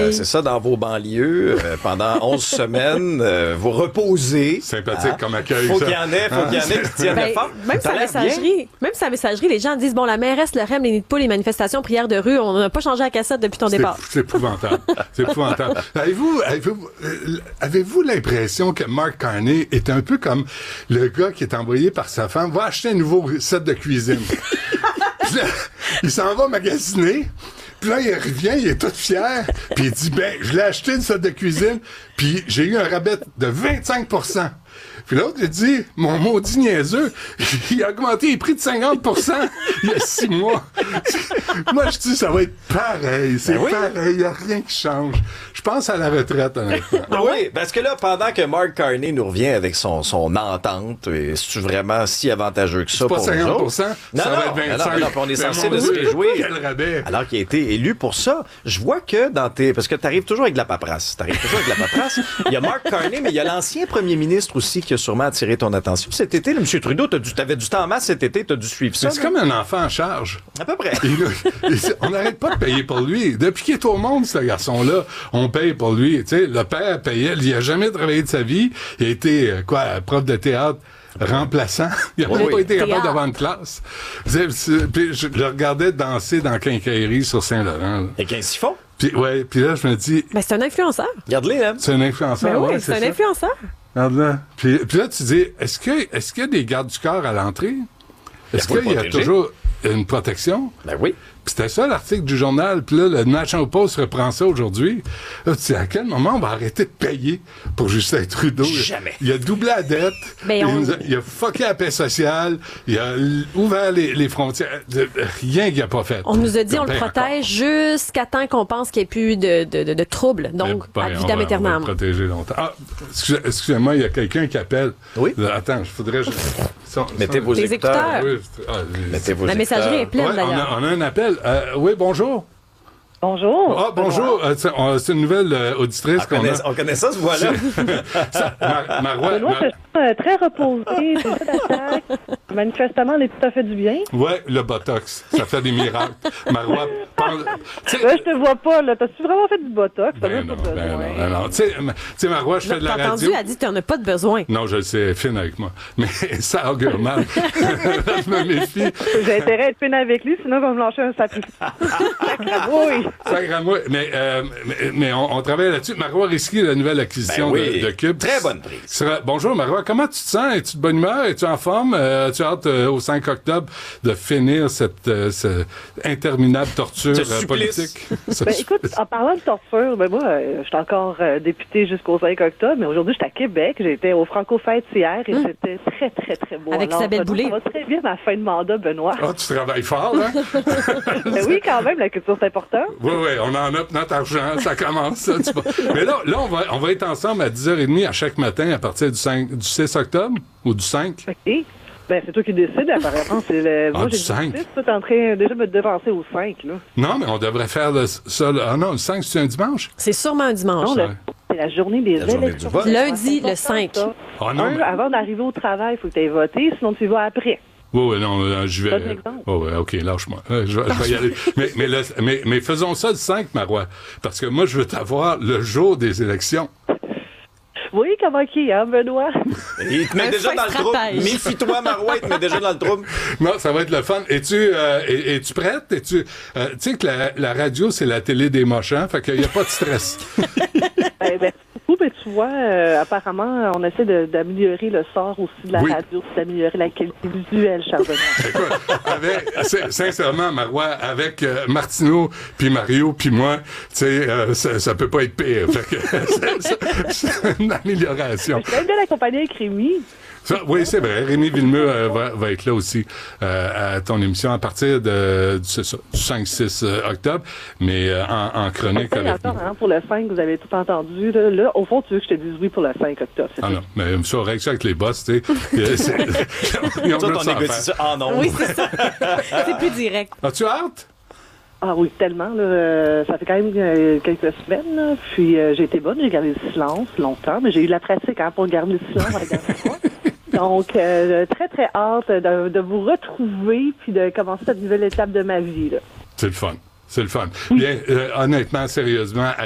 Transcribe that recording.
c'est ça, dans vos banlieues, pendant 11 semaines, vous reposez. Sympathique comme accueil, Faut ça. qu'il y en ait qui tiennent le fort. Même sa messagerie, les gens disent, bon, la mairesse, le REM, les nids de poules, les manifestations, prières de rue, on n'a pas changé la cassette depuis ton départ. C'est épouvantable. C'est épouvantable. Avez-vous l'impression que Mark Carney est un peu comme le gars qui est envoyé par sa femme, va acheter un nouveau set de cuisine. Puis là, il s'en va magasiner. Puis là, il revient, il est tout fier. Puis il dit, je l'ai acheté une set de cuisine. Puis j'ai eu un rabais de 25%. Puis l'autre, il dit, mon maudit niaiseux, il a augmenté les prix de 50% il y a 6 mois. Moi, je dis, ça va être pareil. C'est pareil. Il n'y a rien qui change. Je pense à la retraite, honnêtement. Oui, parce que là, pendant que Mark Carney nous revient avec son entente, c'est vraiment si avantageux que ça c'est pas pour 50%, nous autres? ça va être 25%. Non, on est censé de se réjouir. Quel rabais. Alors qu'il a été élu pour ça. Je vois que parce que t'arrives toujours avec de la paperasse. Il y a Mark Carney, mais il y a l'ancien premier ministre aussi qui a sûrement attiré ton attention. Cet été, le M. Trudeau, t'avais du temps en masse cet été, t'as dû suivre ça. C'est comme un enfant en charge. À peu près. On n'arrête pas de payer pour lui. Depuis qu'il est au monde, ce garçon-là, on paye pour lui. Tu sais, le père payait. Il n'a jamais travaillé de sa vie. Il a été, prof de théâtre remplaçant. Il n'a même pas été capable d'avoir une classe. Puis je le regardais danser dans la quincaillerie sur Saint-Laurent. Avec un siphon. Puis là, je me dis... Ben, c'est un influenceur. Regarde-les, là. C'est un influenceur, Ben oui, c'est un influenceur. Regarde-là. Puis là, tu dis, est-ce qu'il y a des gardes du corps à l'entrée? Est-ce qu'il y a toujours une protection? Ben oui. Puis c'était ça l'article du journal. Puis là, le National Post reprend ça aujourd'hui. Là, tu sais, à quel moment on va arrêter de payer pour Justin Trudeau? Jamais. Il a doublé la dette. Il a fucké la paix sociale. Il a ouvert les frontières. Rien qu'il n'a pas fait. On nous a dit on le protège jusqu'à temps qu'on pense qu'il n'y ait plus de troubles. Donc, ad vitam aeternam. On va le protéger longtemps. Ah, excusez-moi, il y a quelqu'un qui appelle. Oui. Attends, il faudrait... Mettez vos écouteurs. Mettez vos La messagerie est pleine, d'ailleurs. On a un appel. Oui, bonjour. Bonjour. Ah, bonjour. C'est une nouvelle auditrice qu'on a. On connaît ça, ce voix-là. Marois. Benoît, très reposé, c'est d'attaque. Manifestement, elle est tout à fait du bien. Oui, le Botox. Ça fait des miracles. Marois, je te vois pas, là. T'as-tu vraiment fait du Botox? Non. Tu sais, Marois, je fais de la radio. T'as entendu, elle dit que t'en as pas de besoin. Non, je le sais, elle est fine avec moi. Mais ça augure mal. Je me méfie. J'ai intérêt à être fine avec lui, sinon il va me lâcher un sapin. Sacramouille. Mais on travaille là-dessus. Marois Risky, la nouvelle acquisition de Cube. Très bonne prise. Bonjour, Marois. Comment tu te sens? Es-tu de bonne humeur? Es-tu en forme? As-tu hâte au 5 octobre de finir cette interminable torture politique? Écoute, en parlant de torture, moi, je suis encore députée jusqu'au 5 octobre, mais aujourd'hui, je suis à Québec. J'étais au Franco-Fête hier et c'était très, très, très beau. Avec Isabelle Boulay. Ça va très bien ma fin de mandat, Benoît. Ah, tu travailles fort, hein? Oui, quand même, la culture, c'est important. Oui, on en a pour notre argent, ça commence. Ça, Mais là on va être ensemble à 10h30 à chaque matin à partir du 6 octobre ou du 5. OK. C'est toi qui décides, apparemment. Moi, du 5. Tu es en train déjà de me devancer au 5, là. Non, mais on devrait faire ça. Ah non, le 5, c'est un dimanche? C'est sûrement un dimanche. Non, c'est la journée des élections. Lundi, le 5. Avant d'arriver au travail, il faut que tu aies voté, sinon tu y vas après. Oui, non, je vais... OK, lâche-moi. Je vais y aller. Mais faisons ça le 5, Marois, parce que moi, je veux t'avoir le jour des élections. Oui, comment qui, hein, Benoît? Il te met déjà dans le trouble. Méfie-toi, Marois, il te met déjà dans le trouble. Non, ça va être le fun. Es-tu prête? Tu sais que la radio, c'est la télé des mochants, fait qu'il n'y a pas de stress. Mais tu vois, apparemment, on essaie d'améliorer le sort aussi de la radio, d'améliorer la qualité visuelle, Écoute, sincèrement, Marois, avec Martineau, puis Mario, puis moi, tu sais, ça peut pas être pire. Fait que c'est une amélioration. Je suis bien accompagné avec Rémi. Oui, c'est vrai. Rémi Villemeux va être là aussi à ton émission à partir du 5-6 octobre, mais en chronique avec nous. Pour le 5, vous avez tout entendu. Là, au fond, tu veux que je te dise oui pour le 5 octobre. Ah non, mais ça aurait ça avec les boss, tu sais. on négocie ça. Ah non. Oui, c'est ça. C'est plus direct. As-tu hâte? Ah oui, tellement. Là, ça fait quand même quelques semaines. Là, puis j'ai été bonne, j'ai gardé le silence longtemps, mais j'ai eu de la pratique pour garder le silence à la dernière fois. Donc, très, très hâte de vous retrouver puis de commencer cette nouvelle étape de ma vie. Là. C'est le fun. Bien, honnêtement, sérieusement,